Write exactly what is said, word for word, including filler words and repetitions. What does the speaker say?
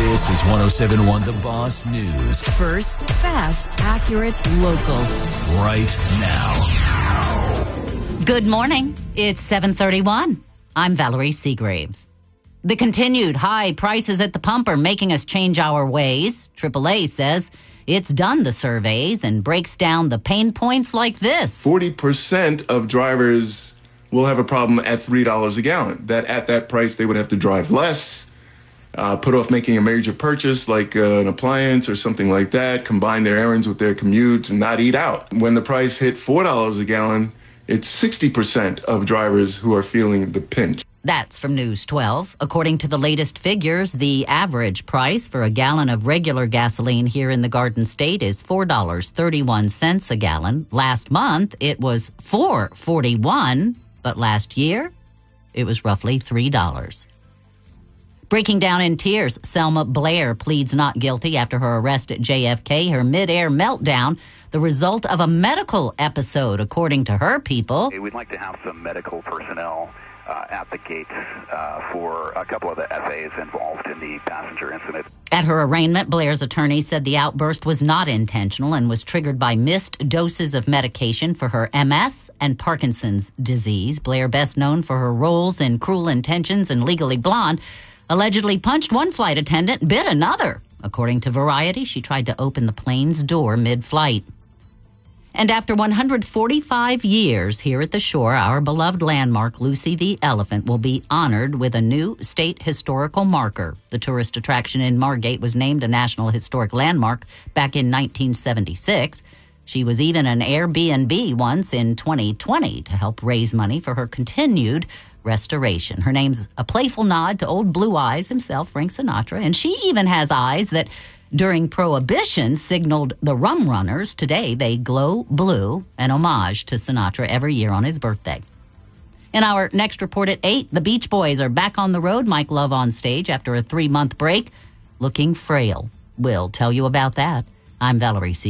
This is one oh seven point one The Boss News. First, fast, accurate, local. Right now. Good morning. It's seven thirty-one. I'm Valerie Seagraves. The continued high prices at the pump are making us change our ways. triple A says it's done the surveys and breaks down the pain points like this. forty percent of drivers will have a problem at three dollars a gallon. That at that price, they would have to drive less, uh, put off making a major purchase like uh, an appliance or something like that, combine their errands with their commutes and not eat out. When the price hit four dollars a gallon, it's sixty percent of drivers who are feeling the pinch. That's from News twelve. According to the latest figures, the average price for a gallon of regular gasoline here in the Garden State is four dollars and thirty-one cents a gallon. Last month, it was four dollars and forty-one cents, but last year, it was roughly three dollars. Breaking down in tears, Selma Blair pleads not guilty after her arrest at J F K. Her mid-air meltdown, the result of a medical episode, according to her people. We'd like to have some medical personnel uh, at the gates uh, for a couple of the F As involved in the passenger incident. At her arraignment, Blair's attorney said the outburst was not intentional and was triggered by missed doses of medication for her M S and Parkinson's disease. Blair, best known for her roles in Cruel Intentions and Legally Blonde, allegedly punched one flight attendant, bit another. According to Variety, she tried to open the plane's door mid-flight. And after one hundred forty-five years here at the shore, our beloved landmark, Lucy the Elephant, will be honored with a new state historical marker. The tourist attraction in Margate was named a National Historic Landmark back in nineteen seventy-six. She was even an Airbnb once in twenty twenty to help raise money for her continued restoration. Her name's a playful nod to old Blue Eyes himself, Frank Sinatra, and she even has eyes that during Prohibition signaled the rum runners. Today they glow blue, an homage to Sinatra every year on his birthday. In our next report at eight, the Beach Boys are back on the road. Mike Love on stage after a three-month break, looking frail. We'll tell you about that. I'm Valerie C.